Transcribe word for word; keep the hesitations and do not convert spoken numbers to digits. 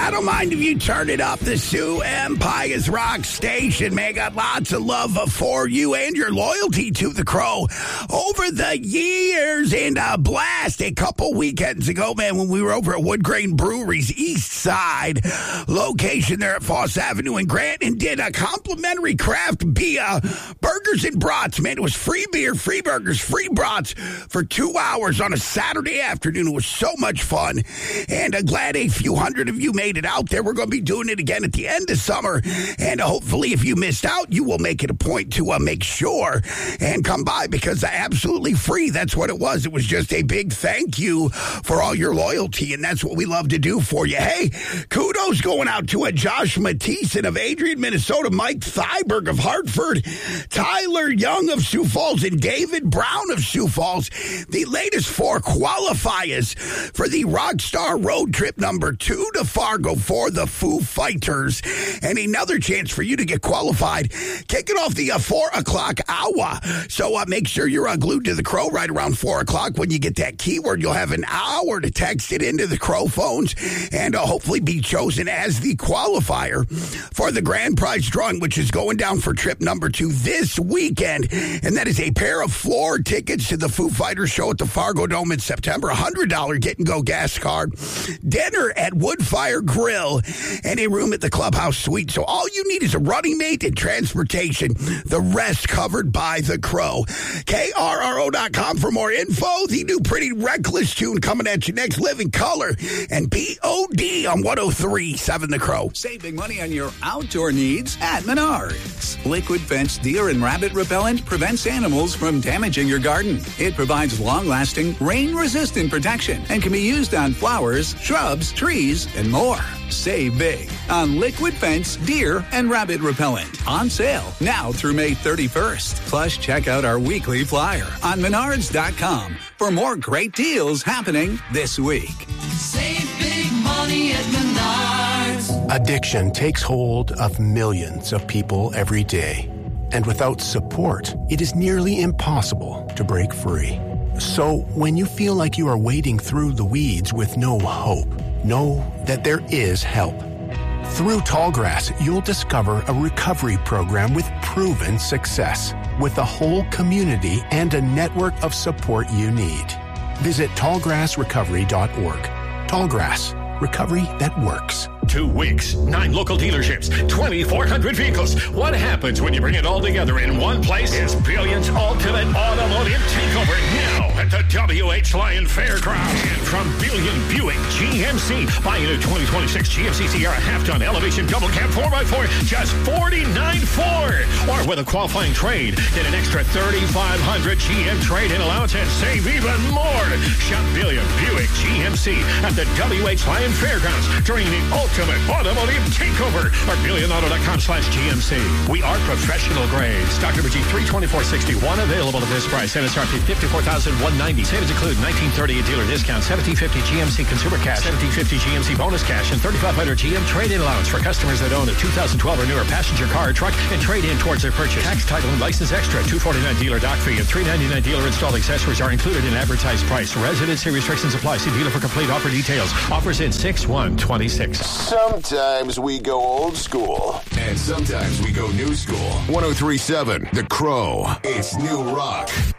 I don't mind if you turn it up. The Sioux Empire's Rock Station, man, got lots of love for you and your loyalty to the Crow over the years. And a blast a couple weekends ago, man, when we were over at Wood Grain Brewery's East Side location there at Foss Avenue in Grant, and did a complimentary craft beer, burgers and brats, man. It was free beer, free burgers, free brats for two hours on a Saturday afternoon. It was so much fun, and I'm glad a few hundred of you made it out there. We're going to be doing it again at the end of summer, and hopefully if you missed out, you will make it a point to uh, make sure and come by, because they're absolutely free. That's what it was. It was just a big thank you for all your loyalty, and that's what we love to do for you. Hey, kudos going out to a Josh Mathieson of Adrian, Minnesota, Mike Thyberg of Hartford, Tyler Young of Sioux Falls, and David Brown of Sioux Falls, the latest four qualifiers for the Rockstar Road Trip number two to Fargo for the Foo Fighters, and another chance for you to get qualified kicking off the uh, four o'clock hour. So uh, make sure you're uh, glued to the Crow right around four o'clock. When you get that keyword, you'll have an hour to text it into the Crow phones and uh, hopefully be chosen as the qualifier for the grand prize drawing, which is going down for trip number two this weekend. And that is a pair of floor tickets to the Foo Fighters show at the Fargo Dome in September, a one hundred dollars get-and-go gas card, dinner at Woodfire Grill, and a room at the Clubhouse Suite. So all you need is a running mate and transportation. The rest covered by the Crow. K R R O dot com for more info. The new Pretty Reckless tune coming at you next. Living Color and P O D on one oh three point seven The Crow. Save big money on your outdoor needs at Menards. Liquid Fence Deer and Rabbit Repellent prevents animals from damaging your garden. It provides long-lasting, rain-resistant protection and can be used on flowers, shrubs, trees, and more. Save big on Liquid Fence Deer and Rabbit Repellent. On sale now through May thirty-first. Plus, check out our weekly flyer on menards dot com for more great deals happening this week. Save big money at Menards. Addiction takes hold of millions of people every day. And without support, it is nearly impossible to break free. So when you feel like you are wading through the weeds with no hope, know that there is help. Through Tallgrass, you'll discover a recovery program with proven success, with a whole community and a network of support you need. Visit tallgrass recovery dot org. Tallgrass, recovery that works. Two weeks, nine local dealerships, twenty-four hundred vehicles. What happens when you bring it all together in one place? Is Billion's Ultimate Automotive Takeover now at the W H Lyon Fairgrounds. And from Billion Buick G M C, buy a new twenty twenty-six G M C Sierra half-ton elevation double cab four by four, just forty-nine thousand dollars. Or with a qualifying trade, get an extra thirty-five hundred dollars G M trade-in allowance and save even more. Shop Billion Buick G M C at the W H Lyon Fairgrounds during the Ultimate Automotive Takeover or billion auto dot com slash G M C. We are professional grades. Stock number G three twenty-four sixty-one available at this price. M S R P fifty-four thousand one hundred ninety dollars. Savings include nineteen thirty dealer discount, seventeen fifty G M C consumer cash, seventeen fifty G M C bonus cash, and thirty-five hundred G M trade-in allowance for customers that own a two thousand twelve or newer passenger car or truck and trade in towards their purchase. Tax, title, and license extra. two forty-nine dealer dock fee and three ninety-nine dealer installed accessories are included in advertised price. Residency restrictions apply. See dealer for complete offer details. Offers in six one twenty-six. Sometimes we go old school. And sometimes we go new school. one oh three point seven The Crow. It's new rock.